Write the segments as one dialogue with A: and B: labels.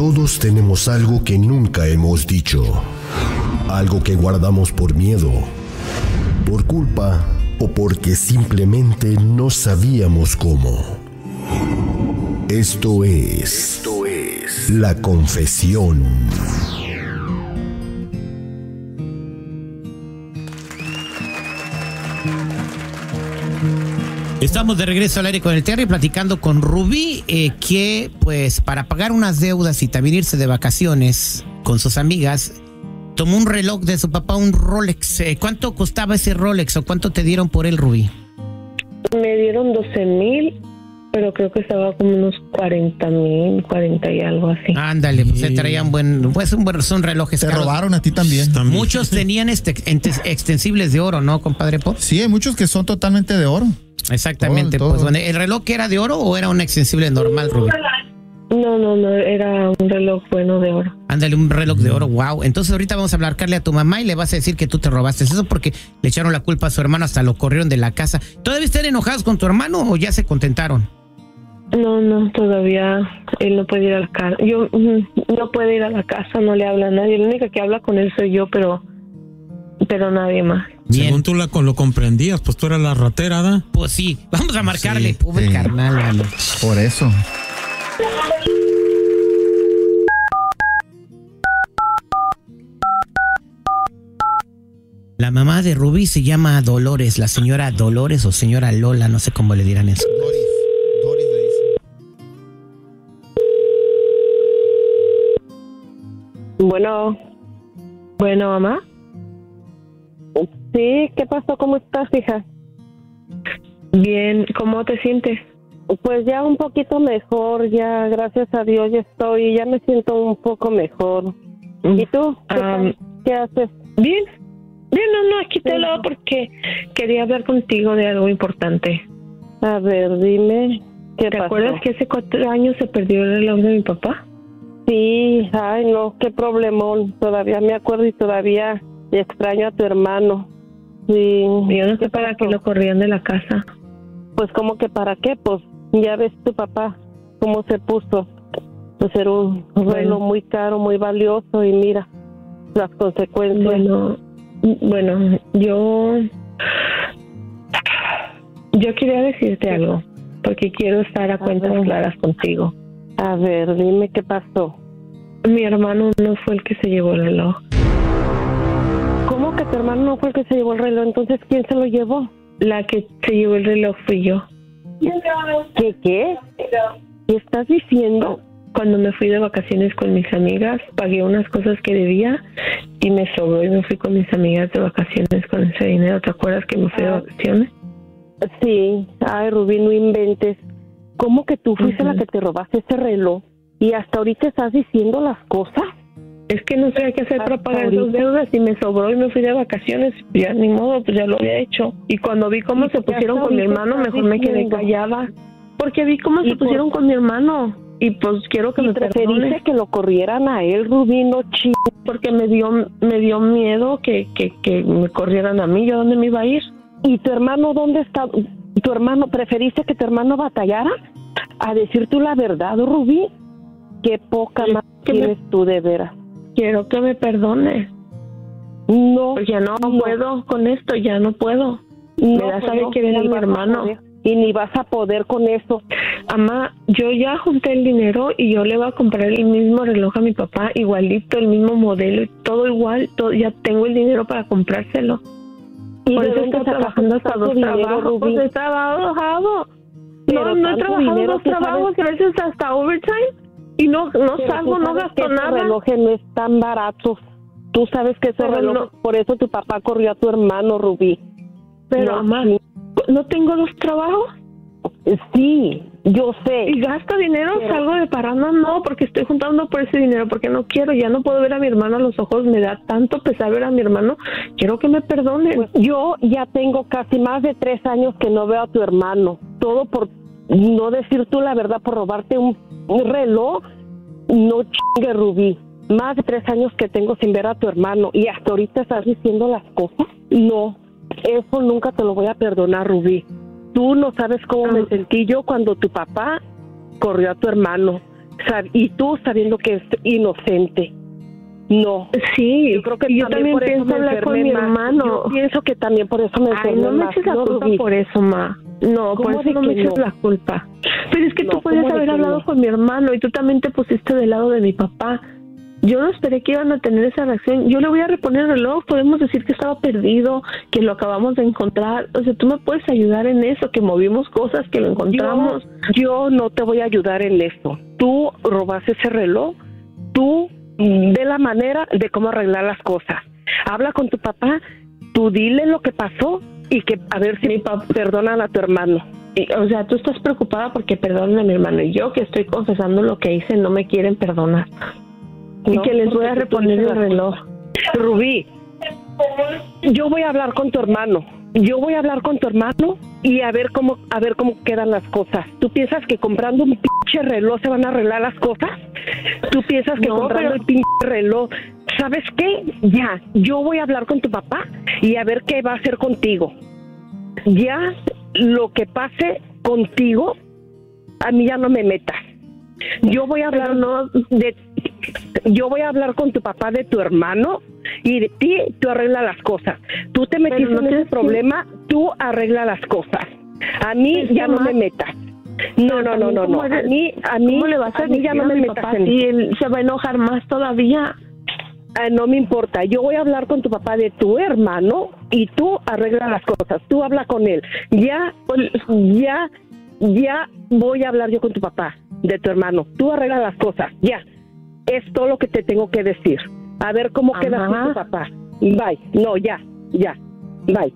A: Todos tenemos algo que nunca hemos dicho. Algo que guardamos por miedo, por culpa o porque simplemente no sabíamos cómo. Esto es La Confesión.
B: Estamos de regreso al aire con el Terry, platicando con Rubí, que pues para pagar unas deudas y también irse de vacaciones con sus amigas, tomó un reloj de su papá, un Rolex. ¿Cuánto costaba ese Rolex o cuánto te dieron por él, Rubí?
C: Me dieron 12,000, pero creo que estaba como unos 40,000, 40 y algo así.
B: Ándale, pues se traían son relojes.
D: Te
B: caros.
D: robaron a ti también.
B: Muchos tenían extensibles de oro, ¿no, compadre Pop?
D: Sí, hay muchos que son totalmente de oro.
B: Exactamente,
D: Todo.
B: Pues bueno, ¿el reloj era de oro o era un extensible normal, Rubí?
C: No, era un reloj bueno de oro.
B: Ándale, un reloj de oro, wow. Entonces ahorita vamos a hablarle a tu mamá y le vas a decir que tú te robaste eso porque le echaron la culpa a su hermano, hasta lo corrieron de la casa. ¿Todavía están enojados con tu hermano o ya se contentaron?
C: No, todavía él no puede ir a la casa. No puede ir a la casa, no le habla a nadie. La única que habla con él soy yo, pero nadie más.
B: Bien.
E: Según tú lo comprendías, pues tú eras la ratera, ¿da?
B: Pues sí, vamos a marcarle, pobre
D: sí.
B: carnal, mano.
D: Por eso.
B: La mamá de Rubí se llama Dolores, la señora Dolores o señora Lola, no sé cómo le dirán eso.
D: Doris le dice.
C: Bueno, mamá.
F: Sí, ¿qué pasó? ¿Cómo estás, hija?
C: Bien, ¿cómo te sientes?
F: Pues ya un poquito mejor, ya gracias a Dios ya me siento un poco mejor. ¿Y tú? ¿Qué haces?
C: Bien, no, aquí te hablaba porque quería hablar contigo de algo importante.
F: A ver, dime, ¿qué pasó?
C: ¿Te acuerdas que hace 4 años se perdió el reloj de mi papá?
F: Sí, ay no, qué problemón, todavía me acuerdo y todavía extraño a tu hermano. Sí.
C: Yo no sé para qué lo corrían de la casa.
F: Pues, ¿cómo que para qué? Pues, ya ves tu papá, cómo se puso. Pues era un reloj muy caro, muy valioso y mira, las consecuencias.
C: Bueno, yo quería decirte algo, porque quiero estar a cuentas claras contigo.
F: A ver, dime qué pasó.
C: Mi hermano no fue el que se llevó el reloj.
F: ¿Cómo que tu hermano no fue el que se llevó el reloj? Entonces, ¿quién se lo llevó?
C: La que se llevó el reloj fui yo.
F: ¿Qué? ¿Qué estás diciendo?
C: Cuando me fui de vacaciones con mis amigas, pagué unas cosas que debía y me sobró y me fui con mis amigas de vacaciones con ese dinero. ¿Te acuerdas que me fui de vacaciones?
F: Sí. Ay, Rubí, no inventes. ¿Cómo que tú fuiste la que te robaste ese reloj? ¿Y hasta ahorita estás diciendo las cosas?
C: Es que no sé qué hacer para pagar esas deudas y me sobró y me fui de vacaciones. Ya ni modo, pues ya lo había hecho. Y cuando vi cómo se pusieron con mi hermano, mejor me quedé callada. Porque vi cómo se pusieron con mi hermano. Y pues quiero que me perdone.
F: ¿Preferiste que lo corrieran a él, Rubí, no
C: Porque me dio miedo que me corrieran a mí. ¿Yo dónde me iba a ir?
F: ¿Y tu hermano dónde está? ¿Tu hermano, preferiste que tu hermano batallara a decir tú la verdad, Rubí? Qué poca más tienes tú, de veras.
C: Quiero que me perdone.
F: No.
C: Pues ya no puedo con esto, ya no puedo. Me da saber que viene mi hermano.
F: Y ni vas a poder con eso.
C: Mamá, yo ya junté el dinero y yo le voy a comprar el mismo reloj a mi papá, igualito, el mismo modelo, todo igual, ya tengo el dinero para comprárselo.
F: ¿Y
C: por
F: de
C: eso
F: dónde
C: estoy trabajando hasta 2 trabajos. Pues he trabajado. No he trabajado 2 trabajos, gracias hasta overtime. Y no salgo, no gasto nada.
F: Esos relojes no están baratos. Tú sabes que esos relojes, por eso tu papá corrió a tu hermano, Rubí.
C: Pero, mamá, ¿no tengo 2 trabajos?
F: Sí, yo sé.
C: ¿Y gasto dinero? ¿Salgo de parranda? No, porque estoy juntando por ese dinero, porque no quiero, ya no puedo ver a mi hermano a los ojos, me da tanto pesar ver a mi hermano, quiero que me perdonen.
F: Pues yo ya tengo casi más de 3 años que no veo a tu hermano, todo por no decir tú la verdad, por robarte un reloj. No chingue, Rubí, más de 3 años que tengo sin ver a tu hermano y hasta ahorita estás diciendo las cosas. No, eso nunca te lo voy a perdonar, Rubí. Tú no sabes cómo me sentí yo cuando tu papá corrió a tu hermano. Y tú sabiendo que es inocente. No.
C: Sí,
F: yo creo que
C: yo también pienso hablar con mi hermano.
F: Yo pienso que también por eso me enfermé.
C: No me eches la culpa por eso, ma. No, por eso no me eches la culpa. Pero es que tú podías haber hablado con mi hermano y tú también te pusiste del lado de mi papá. Yo no esperé que iban a tener esa reacción. Yo le voy a reponer el reloj, podemos decir que estaba perdido, que lo acabamos de encontrar. O sea, tú me puedes ayudar en eso, que movimos cosas, que lo encontramos.
F: Yo no te voy a ayudar en eso. Tú robaste ese reloj, tú de la manera de cómo arreglar las cosas. Habla con tu papá, tú dile lo que pasó y que a ver si mi papá perdona a tu hermano.
C: O sea, tú estás preocupada porque perdonen a mi hermano y yo que estoy confesando lo que hice no me quieren perdonar. Y que les voy a reponer el reloj.
F: Rubí, yo voy a hablar con tu hermano. Yo voy a hablar con tu hermano y a ver cómo quedan las cosas. ¿Tú piensas que comprando un pinche reloj se van a arreglar las cosas? ¿Tú piensas que comprando el pinche reloj? ¿Sabes qué? Ya, yo voy a hablar con tu papá y a ver qué va a hacer contigo. Ya, lo que pase contigo, a mí ya no me metas. Yo voy a hablar yo voy a hablar con tu papá de tu hermano y de ti, tú arregla las cosas. Tú te metiste en ese problema, tú arregla las cosas. A mí ya no me metas. No. A mí
C: ¿cómo le vas a decir
F: ya no me metas
C: papá si él se va a enojar más todavía?
F: No me importa. Yo voy a hablar con tu papá de tu hermano y tú arregla las cosas. Tú habla con él. Ya voy a hablar yo con tu papá de tu hermano. Tú arregla las cosas. Ya. Es todo lo que te tengo que decir. A ver cómo queda con tu papá. Bye. No, ya. Bye.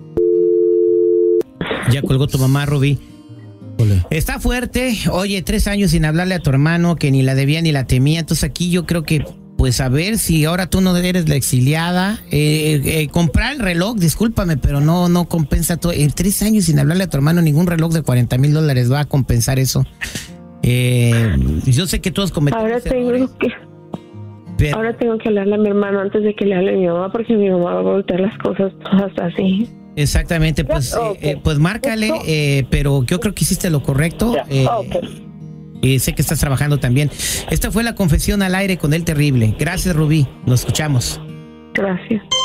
B: Ya colgó tu mamá, Rubí. Está fuerte. Oye, 3 años sin hablarle a tu hermano, que ni la debía ni la temía. Entonces aquí yo creo que, pues a ver si ahora tú no eres la exiliada. Comprar el reloj, discúlpame, pero no compensa todo. En 3 años sin hablarle a tu hermano, ningún reloj de $40,000 va a compensar eso. Yo sé que tú has cometido
C: Ahora tengo que hablarle a mi hermano antes de que le hable a mi mamá, porque mi mamá va a voltear las cosas todas así.
B: Exactamente, pues, pues márcale, pero yo creo que hiciste lo correcto. Sé que estás trabajando también. Esta fue la confesión al aire con El Terrible. Gracias, Rubí. Nos escuchamos.
C: Gracias.